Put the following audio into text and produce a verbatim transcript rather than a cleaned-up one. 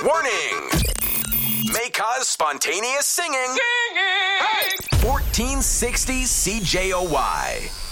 Warning! May cause spontaneous singing. Singing! fourteen sixty C J O Y.